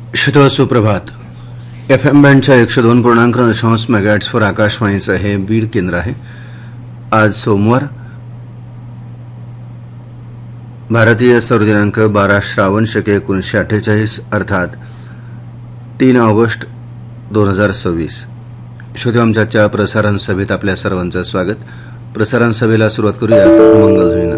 श्रोते सुप्रभात. FM बँडच्या 102.9 मेगाहर्ट्झवर आकाशवाणीचं हे बीड केंद्र आहे. आज सोमवार, भारतीय सौर दिनांक 12 श्रावण शके 1948 अर्थात 3 ऑगस्ट 2026. श्रोते, आमच्या प्रसारण सभेत आपल्या सर्वांचं स्वागत. प्रसारण सभेला सुरुवात करूयात मंगलध्वनीनं.